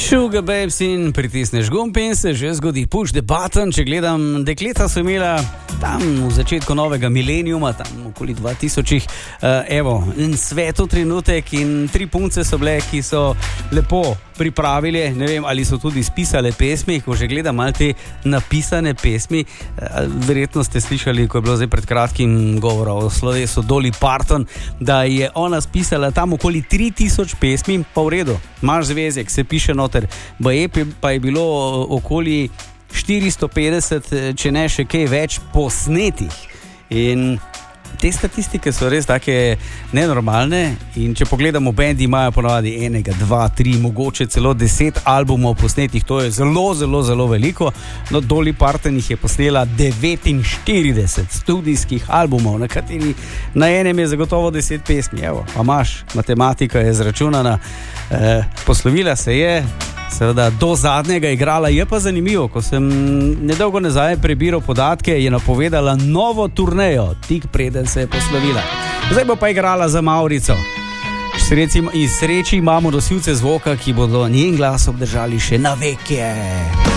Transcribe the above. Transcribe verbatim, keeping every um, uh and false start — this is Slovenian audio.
Sugar Babes in pritisneš gumb in se že zgodi push the button. Če gledam, dekleta so imela tam v začetku novega milenijuma, tam okoli dva tisočih, uh, evo, in sveto trenutek in tri punce so bile, ki so lepo pripravili, ne vem, ali so tudi spisale pesmi, ko že gledam malo te napisane pesmi, uh, verjetno ste slišali, ko je bilo zdaj pred kratkim govora o slovesu Dolly Parton, da je ona spisala tam okoli tri tisoč pesmi, pa v redu, imaš zvezek, se piše noter, baje pa je bilo okoli štiristo petdeset, če ne še kaj več posnetih. In te statistike so res take nenormalne in če pogledamo, bendi imajo ponavadi enega, dva, tri, mogoče celo deset albumov posnetih, to je zelo, zelo, zelo veliko. No, Dolly Parton jih je posnela devetinštirideset studijskih albumov, na kateri na enem je zagotovo deset pesmi. Evo, pa imaš, matematika je zračunana. E, poslovila se je, seveda do zadnjega igrala, je pa zanimivo, ko sem nedolgo nazaj prebiral podatke, je napovedala novo turnejo, tik preden se je poslovila. Zdaj bo pa igrala za Maurico. In sreči imamo nosilce zvoka, ki bodo njen glas obdržali še na veke.